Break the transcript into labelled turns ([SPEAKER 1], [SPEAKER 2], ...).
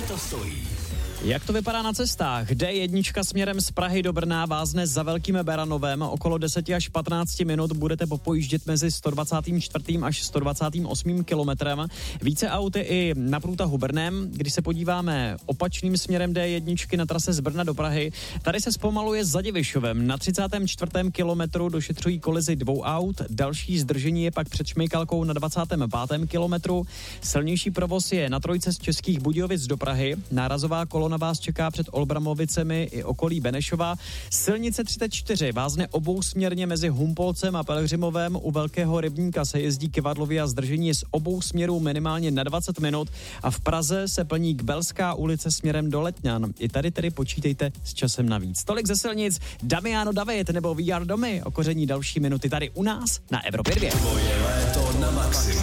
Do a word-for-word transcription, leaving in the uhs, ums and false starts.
[SPEAKER 1] to stojí.
[SPEAKER 2] Jak to vypadá na cestách? D jedna směrem z Prahy do Brna vázne za Velkým Beranovem. Okolo deset až patnáct minut budete popojíždět mezi sto dvacet čtyři až sto dvacet osm kilometrem. Více aut i na průtahu Brnem. Když se podíváme opačným směrem D jedna na trase z Brna do Prahy, tady se zpomaluje za Divišovem. Na třicátém čtvrtém kilometru došetřují kolizi dvou aut. Další zdržení je pak před Šmejkalkou na dvacátém pátém kilometru. Silnější provoz je na trojce z Českých Budějovic do Prahy. Nárazová kolona vás čeká před Olbramovicemi i okolí Benešova. Silnice třicet čtyři vázne obousměrně mezi Humpolcem a Pelhřimovem. U Velkého Rybníka se jezdí k Vadlově a zdržení je z obou směrů minimálně na dvacet minut. A v Praze se plní Kbelská ulice směrem do Letňan. I tady tedy počítejte s časem navíc. Tolik ze silnic. Damiano David nebo V R Domy. Okoření další minuty tady u nás na Evropě dvě.
[SPEAKER 1] Tvoje léto na maximum.